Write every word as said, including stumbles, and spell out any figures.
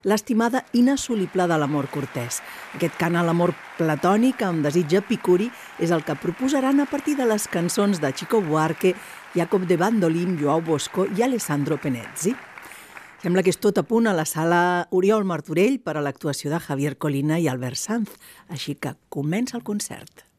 l'estimada inassolible de l'amor cortès. Aquest cant a l'amor platònic amb desig epicuri és el que proposaran a partir de les cançons de Chico Buarque, Jacob de Bandolim, Joao Bosco i Alessandro Penezzi. Sembla que és tot a punt a la sala Oriol Martorell per a l'actuació de Javier Colina i Albert Sanz, així que comença el concert.